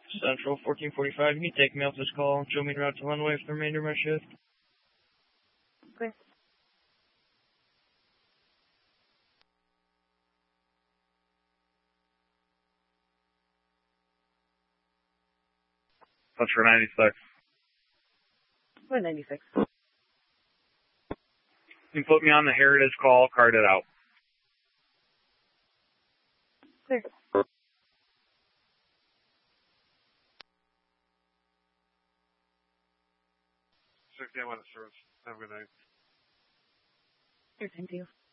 Central 1445. Can you take me off this call and show me the route to Runway for the remainder of my shift? Okay. That's for 96. What 96? You put me on the Heritage call, card it out. Clear. 6 a.m. on the service. Have a good night. Your time to you.